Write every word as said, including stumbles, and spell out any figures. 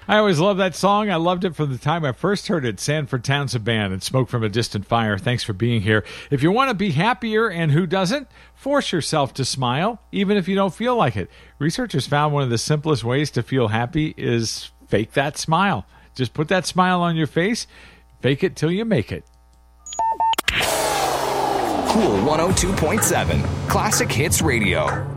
I always love that song. I loved it from the time I first heard it. Sanford Townsend Band and Smoke from a Distant Fire. Thanks for being here. If you want to be happier, and who doesn't, force yourself to smile, even if you don't feel like it. Researchers found one of the simplest ways to feel happy is fake that smile. Just put that smile on your face. Fake it till you make it. Cool one oh two point seven, Classic Hits Radio.